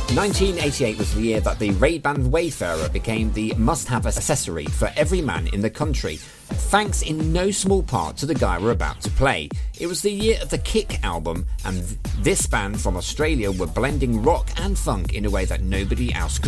1988 was the year that the Ray-Ban Wayfarer became the must-have accessory for every man in the country, thanks in no small part to the guy we're about to play. It was the year of the Kick album, and this band from Australia were blending rock and funk in a way that nobody else could